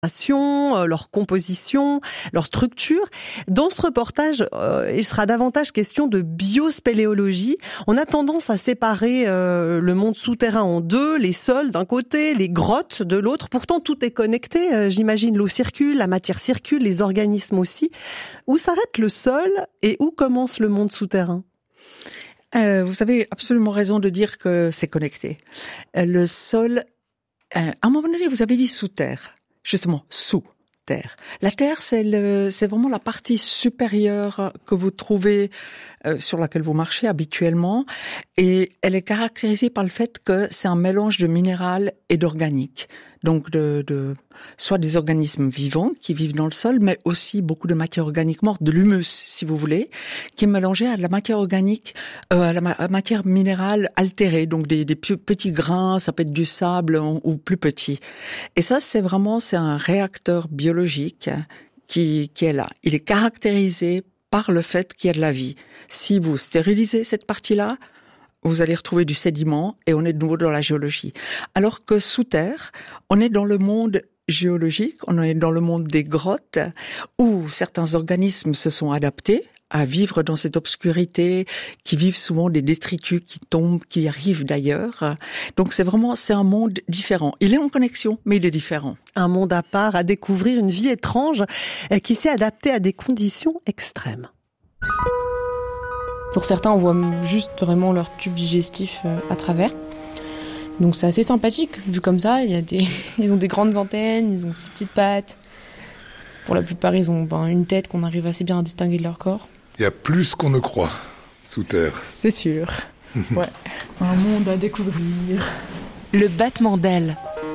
leur composition, leur structure. Dans ce reportage, il sera davantage question de biospéléologie. On a tendance à séparer le monde souterrain en deux, les sols d'un côté, les grottes de l'autre. Pourtant, tout est connecté. J'imagine l'eau circule, la matière circule, les organismes aussi. Où s'arrête le sol et où commence le monde souterrain ? Vous avez absolument raison de dire que c'est connecté. Le sol, à un moment donné, vous avez dit sous terre. Justement, sous terre. La terre, c'est vraiment la partie supérieure que vous trouvez, sur laquelle vous marchez habituellement. Et elle est caractérisée par le fait que c'est un mélange de minéral et d'organique. Donc, soit des organismes vivants qui vivent dans le sol, mais aussi beaucoup de matière organique morte, de l'humus, si vous voulez, qui est mélangée à de la matière organique, à la matière minérale altérée. Donc, des petits grains, ça peut être du sable ou plus petit. Et ça, c'est un réacteur biologique qui est là. Il est caractérisé par le fait qu'il y a de la vie. Si vous stérilisez cette partie-là, vous allez retrouver du sédiment et on est de nouveau dans la géologie. Alors que sous terre, on est dans le monde géologique, on est dans le monde des grottes où certains organismes se sont adaptés à vivre dans cette obscurité, qui vivent souvent des détritus qui tombent, qui arrivent d'ailleurs. Donc c'est un monde différent. Il est en connexion, mais il est différent. Un monde à part, à découvrir, une vie étrange qui s'est adaptée à des conditions extrêmes. Pour certains, on voit juste vraiment leur tube digestif à travers. Donc c'est assez sympathique, vu comme ça. Ils ont des grandes antennes, ils ont 6 petites pattes. Pour la plupart, ils ont une tête qu'on arrive assez bien à distinguer de leur corps. Il y a plus qu'on ne croit sous terre. C'est sûr. Ouais. Un monde à découvrir. Le battement d'ailes.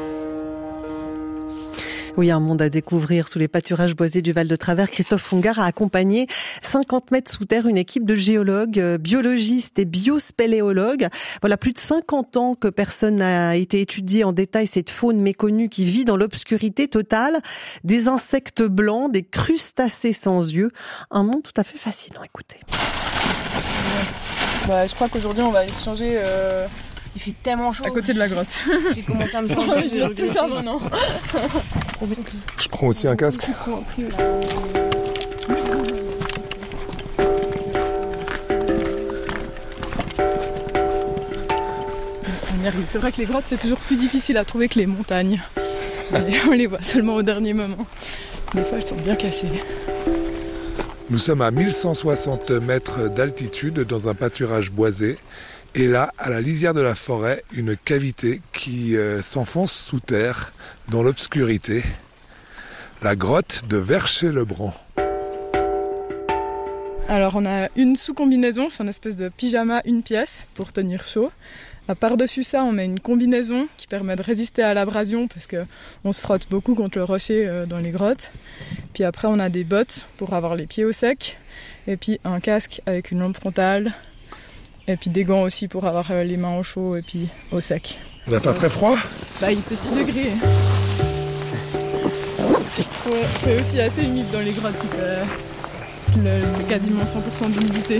Oui, un monde à découvrir sous les pâturages boisés du Val de Travers. Christophe Fungard a accompagné 50 mètres sous terre une équipe de géologues, biologistes et biospéléologues. Voilà, plus de 50 ans que personne n'a été étudié en détail cette faune méconnue qui vit dans l'obscurité totale. Des insectes blancs, des crustacés sans yeux. Un monde tout à fait fascinant, écoutez. Je crois qu'aujourd'hui on va échanger... Il fait tellement chaud. À côté de la grotte. J'ai commencé à me changer. J'ai tout ça maintenant. Je prends aussi un casque. On y arrive. C'est vrai que les grottes c'est toujours plus difficile à trouver que les montagnes. On les voit seulement au dernier moment. Des fois elles sont bien cachées. Nous sommes à 1160 mètres d'altitude dans un pâturage boisé. Et là, à la lisière de la forêt, une cavité qui s'enfonce sous terre, dans l'obscurité. La grotte de Vercher-le-Bran. Alors on a une sous-combinaison, c'est une espèce de pyjama une pièce pour tenir chaud. Par-dessus ça, on met une combinaison qui permet de résister à l'abrasion parce qu'on se frotte beaucoup contre le rocher dans les grottes. Puis après, on a des bottes pour avoir les pieds au sec. Et puis un casque avec une lampe frontale. Et puis des gants aussi pour avoir les mains au chaud et puis au sec. Il n'a pas très froid ? Il fait 6 degrés. Ouais, il fait aussi assez humide dans les grottes. C'est quasiment 100% d'humidité.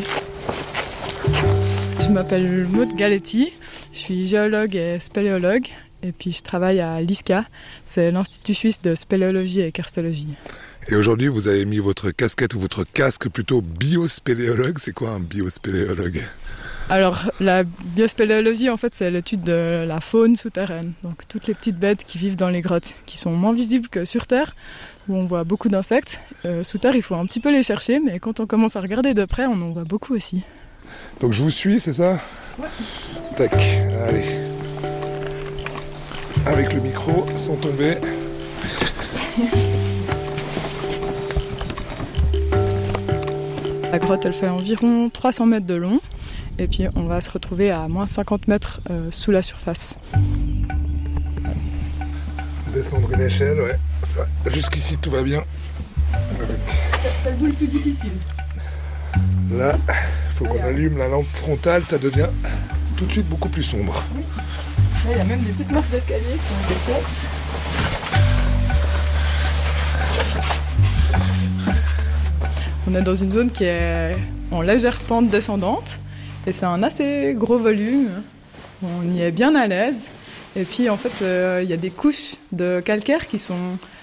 Je m'appelle Maud Galetti, je suis géologue et spéléologue. Et puis je travaille à l'ISCA, c'est l'Institut Suisse de Spéléologie et Karstologie. Et aujourd'hui, vous avez mis votre casquette ou votre casque plutôt biospéléologue. C'est quoi un biospéléologue ? Alors, la biospéléologie, en fait, c'est l'étude de la faune souterraine. Donc, toutes les petites bêtes qui vivent dans les grottes, qui sont moins visibles que sur Terre, où on voit beaucoup d'insectes. Sous Terre, il faut un petit peu les chercher, mais quand on commence à regarder de près, on en voit beaucoup aussi. Donc, je vous suis, c'est ça ? Ouais. Tac, allez. Avec le micro, sans tomber. La grotte, elle fait environ 300 mètres de long. Et puis on va se retrouver à moins 50 mètres sous la surface. Descendre une échelle, ouais. Ça, jusqu'ici, tout va bien. C'est le bout le plus difficile. Là, il faut qu'on allume la lampe frontale, ça devient tout de suite beaucoup plus sombre. Oui. Là, il y a même des petites marches d'escalier qui ont des têtes. On est dans une zone qui est en légère pente descendante. Et c'est un assez gros volume, on y est bien à l'aise. Et puis en fait, il y a des couches de calcaire qui sont